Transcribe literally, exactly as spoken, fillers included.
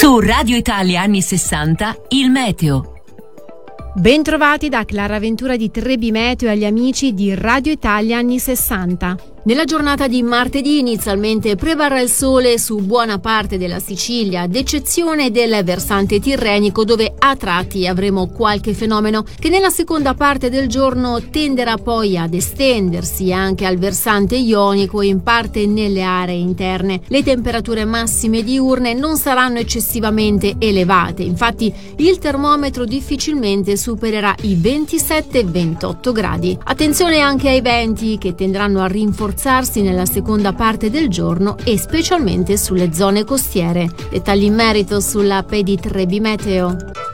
Su Radio Italia anni sessanta, il meteo. Bentrovati da Clara Ventura di Trebi Meteo e agli amici di Radio Italia anni sessanta. Nella giornata di martedì inizialmente prevarrà il sole su buona parte della Sicilia, ad eccezione del versante tirrenico dove a tratti avremo qualche fenomeno che nella seconda parte del giorno tenderà poi ad estendersi anche al versante ionico e in parte nelle aree interne. Le temperature massime diurne non saranno eccessivamente elevate, infatti il termometro difficilmente supererà i ventisette ventotto gradi. Attenzione anche ai venti che tenderanno a rinforzarsi nella seconda parte del giorno e specialmente sulle zone costiere. Dettagli in merito sull'app di Trebi Meteo.